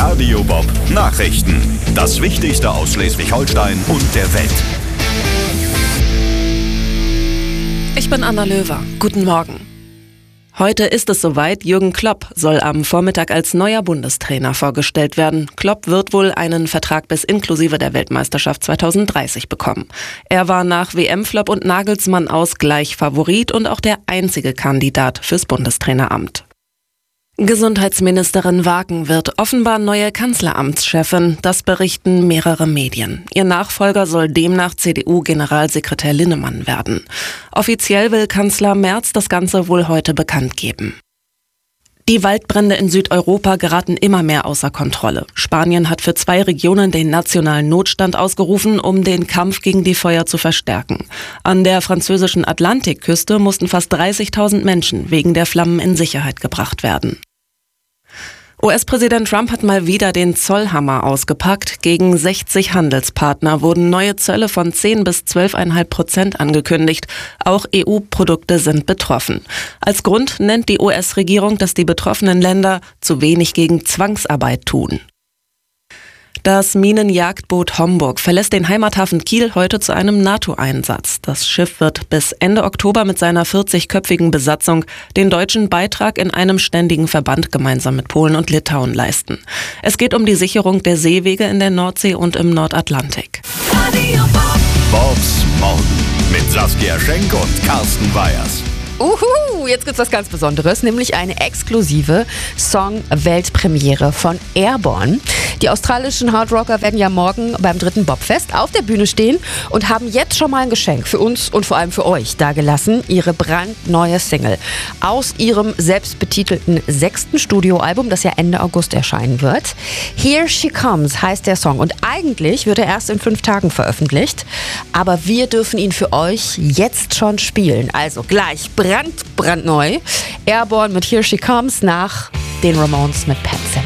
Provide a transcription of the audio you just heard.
Radio Bob Nachrichten. Das Wichtigste aus Schleswig-Holstein und der Welt. Ich bin Anna Löwer. Guten Morgen. Heute ist es soweit. Jürgen Klopp soll am Vormittag als neuer Bundestrainer vorgestellt werden. Klopp wird wohl einen Vertrag bis inklusive der Weltmeisterschaft 2030 bekommen. Er war nach WM-Flop und Nagelsmann aus gleich Favorit und auch der einzige Kandidat fürs Bundestraineramt. Gesundheitsministerin Wagen wird offenbar neue Kanzleramtschefin, das berichten mehrere Medien. Ihr Nachfolger soll demnach CDU-Generalsekretär Linnemann werden. Offiziell will Kanzler Merz das Ganze wohl heute bekannt geben. Die Waldbrände in Südeuropa geraten immer mehr außer Kontrolle. Spanien hat für 2 Regionen den nationalen Notstand ausgerufen, um den Kampf gegen die Feuer zu verstärken. An der französischen Atlantikküste mussten fast 30.000 Menschen wegen der Flammen in Sicherheit gebracht werden. US-Präsident Trump hat mal wieder den Zollhammer ausgepackt. Gegen 60 Handelspartner wurden neue Zölle von 10 bis 12,5% angekündigt. Auch EU-Produkte sind betroffen. Als Grund nennt die US-Regierung, dass die betroffenen Länder zu wenig gegen Zwangsarbeit tun. Das Minenjagdboot Homburg verlässt den Heimathafen Kiel heute zu einem NATO-Einsatz. Das Schiff wird bis Ende Oktober mit seiner 40-köpfigen Besatzung den deutschen Beitrag in einem ständigen Verband gemeinsam mit Polen und Litauen leisten. Es geht um die Sicherung der Seewege in der Nordsee und im Nordatlantik. Bobs Morgen mit Saskia Schenk und Carsten Weyers. Jetzt gibt's was ganz Besonderes, nämlich eine exklusive Song-Weltpremiere von Airborne. Die australischen Hardrocker werden ja morgen beim 3. Bobfest auf der Bühne stehen und haben jetzt schon mal ein Geschenk für uns und vor allem für euch dagelassen. Ihre brandneue Single aus ihrem selbstbetitelten 6. Studioalbum, das ja Ende August erscheinen wird. Here She Comes heißt der Song und eigentlich wird er erst in 5 Tagen veröffentlicht. Aber wir dürfen ihn für euch jetzt schon spielen. Also gleich brandneu. Airborne mit Here She Comes nach den Ramones mit Pet Sematary.